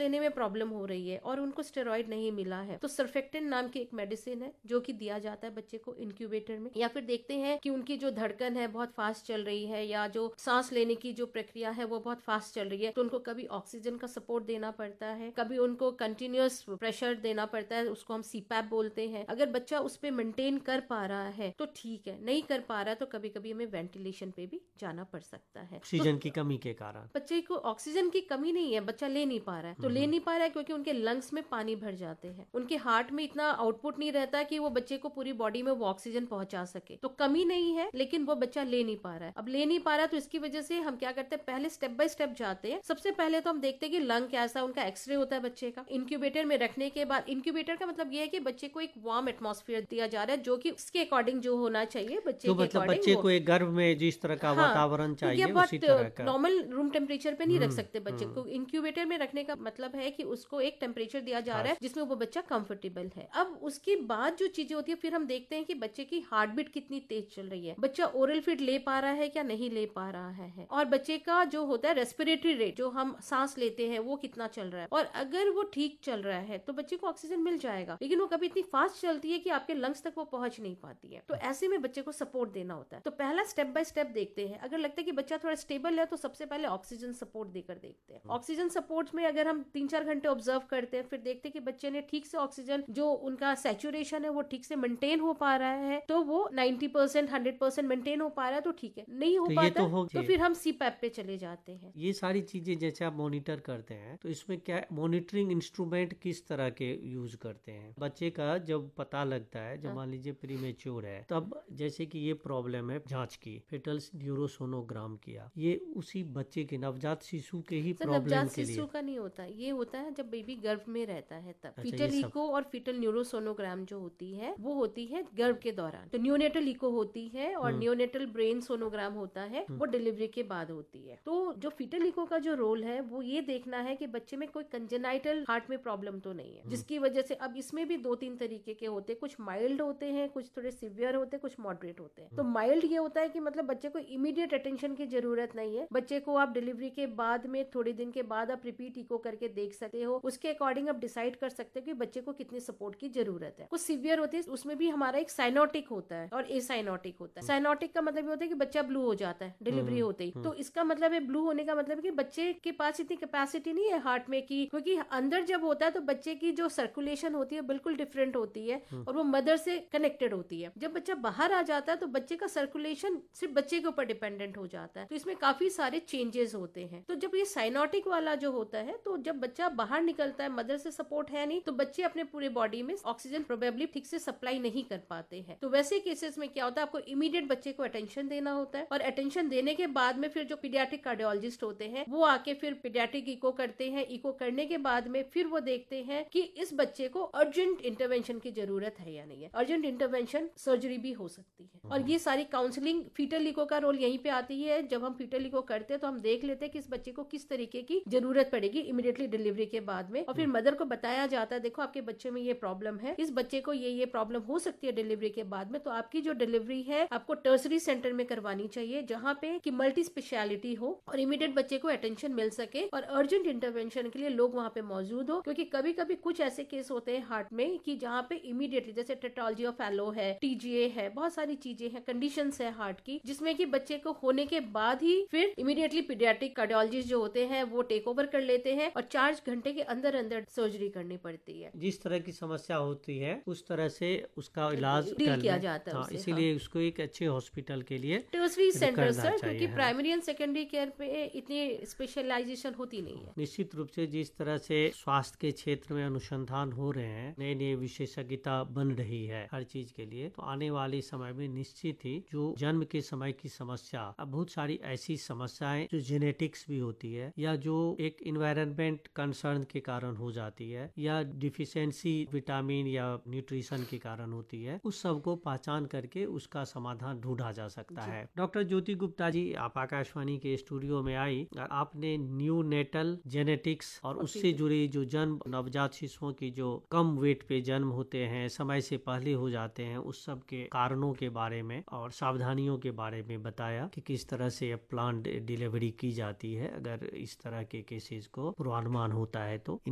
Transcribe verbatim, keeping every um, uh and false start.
लेने में प्रॉब्लम हो रही है और उनको स्टेरॉइड नहीं मिला है, तो सर्फेक्टेंट नाम की एक मेडिसिन है जो कि दिया जाता है बच्चे को इंक्यूबेटर में। या फिर देखते हैं कि उनकी जो धड़कन है बहुत फास्ट चल रही है या जो सांस लेने की जो प्रक्रिया है वो बहुत फास्ट चल रही है, तो उनको कभी ऑक्सीजन का सपोर्ट देना पड़ता है, कभी उनको कंटिन्यूअस प्रेशर देना पड़ता है, उसको हम सीपैप बोलते हैं। अगर बच्चा उस पे मेंटेन कर पा रहा है तो ठीक है, नहीं कर पा रहा है तो कभी कभी हमें वेंटिलेशन पे भी जाना पड़ सकता है ऑक्सीजन तो, की कमी के कारण। बच्चे को ऑक्सीजन की कमी नहीं है, बच्चा ले नहीं पा रहा है, तो ले नहीं पा रहा है क्योंकि उनके लंग्स में पानी भर जाते हैं, उनके हार्ट में इतना आउटपुट नहीं रहता कि वो बच्चे को पूरी बॉडी में वो ऑक्सीजन पहुंचा सके। तो कमी नहीं है लेकिन वो बच्चा ले नहीं पा रहा है। अब ले नहीं पा रहा है तो इसकी वजह से हम क्या करते हैं, पहले स्टेप बाय स्टेप जाते हैं। सबसे पहले तो हम देखते हैं कि लंग कैसा, उनका एक्सरे होता है बच्चे का। इंक्यूबेटर में रखने के बाद, इंक्यूबेटर का मतलब ये है कि बच्चे को एक वार्म एटमॉस्फेयर दिया जा रहा है जो कि उसके अकॉर्डिंग जो होना चाहिए बच्चे तो के मतलब अकॉर्डिंग। बच्चे को एक गर्भ में जिस तरह का हाँ, वातावरण तो ये चाहिए उसी बहुत तरह का। नॉर्मल रूम टेम्परेचर पे नहीं रख हम्म, सकते बच्चे हम्म। को। इंक्यूबेटर में रखने का मतलब है कि उसको एक टेम्परेचर दिया जा रहा है जिसमें वो बच्चा कंफर्टेबल है। अब उसके बाद जो चीजें होती है फिर हम देखते हैं कि बच्चे की हार्ट बीट कितनी तेज चल रही है, बच्चा ओरल फीड ले पा रहा है क्या नहीं ले पा रहा है, और बच्चे का जो होता है रेस्पिरेटरी रेट, जो हम सांस लेते हैं वो कितना चल रहा है। और अगर वो ठीक चल रहा है तो बच्चे को ऑक्सीजन मिल जाएगा, लेकिन वो कभी इतनी फास्ट चलती है कि आपके लंग्स तक वो पहुंच नहीं पाती है। तो ऐसे में बच्चे को सपोर्ट देना होता है। तो पहला स्टेप बाय स्टेप देखते हैं। अगर लगता है कि बच्चा थोड़ा स्टेबल है तो सबसे पहले ऑक्सीजन सपोर्ट देकर देखते हैं। ऑक्सीजन सपोर्ट में अगर हम तीन चार घंटे ऑब्जर्व करते हैं, फिर देखते हैं कि बच्चे ने ठीक से ऑक्सीजन, जो उनका सैचुरेशन है वो ठीक से मेंटेन हो पा रहा है, तो वो ninety percent hundred percent maintain हो पा रहा है तो ठीक है। नहीं हो तो ये पाता तो हो तो फिर हम सीपैप पे चले जाते हैं। ये सारी चीजें जैसे आप मॉनिटर करते हैं तो इसमें क्या मॉनिटरिंग इंस्ट्रूमेंट किस तरह के यूज करते हैं? बच्चे का जब पता लगता है, जब मान लीजिए प्रीमेच्योर है, तब जैसे कि ये प्रॉब्लम है, जांच की, फेटल न्यूरोसोनोग्राम किया, ये उसी बच्चे के नवजात शिशु के ही प्रॉब्लम नवजात के लिए? शिशु का नहीं होता, ये होता है जब बेबी गर्भ में रहता है तब। अच्छा, फीटल ये सब। इको और फीटल न्यूरोसोनोग्राम जो होती है वो होती है गर्भ के दौरान। तो न्यूनेटल इको होती है और न्यूनेटल ब्रेन सोनोग्राम होता है वो डिलीवरी के बाद होती है। तो जो फीटल इको का जो रोल है वो ये देखना है कि बच्चे में कोई कंजेनाइटल हार्ट में प्रॉब्लम तो नहीं है, जिसकी वजह से, अब इसमें भी दो तीन तरीके के होते हैं, कुछ माइल्ड होते हैं, कुछ थोड़े सिवियर होते हैं, कुछ मॉडरेट होते हैं। तो माइल्ड ये होता है कि मतलब बच्चे को इमीडिएट अटेंशन की जरूरत नहीं है, बच्चे को आप डिलीवरी के बाद में थोड़े दिन के बाद आप रिपीट इको करके देख सकते हो, उसके अकॉर्डिंग आप डिसाइड कर सकते हो कि बच्चे को कितनी सपोर्ट की जरूरत है। कुछ सिवियर होती है, उसमें भी हमारा एक साइनोटिक होता है और एसाइनोटिक होता है। साइनोटिक का मतलब ये होता है कि बच्चा ब्लू हो जाता है डिलीवरी होते ही। तो इसका मतलब है, ब्लू होने का मतलब है कि बच्चे के पास इतनी कैपेसिटी नहीं है हार्ट में की, क्योंकि अंदर जब होता है तो बच्चे की जो सर्कुलेशन होती है बिल्कुल डिफरेंट होती है और वो मदर से कनेक्टेड होती है। जब बच्चा बाहर आ जाता है तो बच्चे का सर्कुलेशन सिर्फ बच्चे के ऊपर डिपेंडेंट हो जाता है, तो इसमें काफी सारे चेंजेस होते हैं। तो जब ये साइनोटिक वाला जो होता है, तो जब बच्चा बाहर निकलता है, मदर से सपोर्ट है नहीं, तो बच्चे अपने पूरे बॉडी में ऑक्सीजन प्रोबेबली ठीक से सप्लाई नहीं कर पाते हैं। तो वैसे केसेस में क्या होता है, आपको इमीडिएट बच्चे को अटेंशन देना होता है और अटेंशन देने के बाद में फिर जो पीडियाट्रिक कार्डियोलॉजिस्ट होते हैं वो आके फिर पीडियाट्रिक इको करते हैं। इको करने के बाद में फिर वो देखते हैं कि इस बच्चे को अर्जेंट इंटरवेंशन की जरूरत है या नहीं है। अर्जेंट इंटरवेंशन सर्जरी भी हो सकती है। और ये सारी काउंसलिंग, फीटल इको का रोल यहीं पे आती है। जब हम फीटल इको करते हैं तो हम देख लेते हैं कि इस बच्चे को किस तरीके की जरूरत पड़ेगी इमीडिएटली डिलीवरी के बाद में, और फिर मदर को बताया जाता है, देखो आपके बच्चे में ये प्रॉब्लम है, इस बच्चे को ये ये प्रॉब्लम हो सकती है डिलीवरी के बाद में, तो आपकी जो डिलीवरी है आपको टर्सरी सेंटर में करवानी चाहिए, जहाँ पे कि मल्टी स्पेशलिटी हो और इमीडिएट बच्चे को अटेंशन मिल सके और अर्जेंट इंटरवेंशन के लिए लोग वहाँ पे मौजूद हो। क्योंकि कभी कभी कुछ ऐसे केस होते हैं हार्ट में कि जहाँ पे इमीडिएटली, जैसे टेट्रालजी ऑफ फैलो है, टीजीए है, बहुत सारी चीजें हैं, कंडीशंस है हार्ट की, जिसमें कि बच्चे को होने के बाद ही फिर इमीडिएटली पीडियाट्रिक कार्डियोलॉजिस्ट जो होते हैं वो टेक ओवर कर लेते हैं और चार घंटे के अंदर अंदर सर्जरी करनी पड़ती है। जिस तरह की समस्या होती है उस तरह से उसका इलाज डील किया जाता है। हाँ, उसे, इसीलिए हाँ। उसको एक अच्छे हॉस्पिटल के लिए टर्सरी सेंटर सर, क्योंकि हाँ। प्राइमरी एंड सेकेंडरी केयर पे इतनी स्पेशलाइजेशन होती नहीं है। निश्चित रूप से जिस तरह से स्वास्थ्य के क्षेत्र में अनुसंधान हो रहे हैं, नई नई विशेषज्ञता बन रही है हर चीज के लिए, तो आने वाले समय में निश्चित ही जो जन्म के समय की समस्या, अब बहुत सारी ऐसी समस्याएं जो जेनेटिक्स भी होती है या जो एक इन्वायरमेंट कंसर्न के कारण हो जाती है या डिफिशियंसी विटामिन या न्यूट्रिशन के कारण होती है, उस सब को पहचान करके उसका समाधान ढूंढा जा सकता है। डॉक्टर ज्योति गुप्ता जी, आप आकाशवाणी के स्टूडियो में आई और आपने न्यू नेटल जेनेटिक्स और उससे जुड़ी जो जन्म नवजात शिशुओं की जो कम वेट पे जन्म होते हैं, समय से पहले हो जाते हैं, उस सब के कारणों के बारे में और सावधानियों के बारे में बताया कि किस तरह से प्लान डिलीवरी की जाती है अगर इस तरह के केसेस को पूर्वानुमान होता है तो।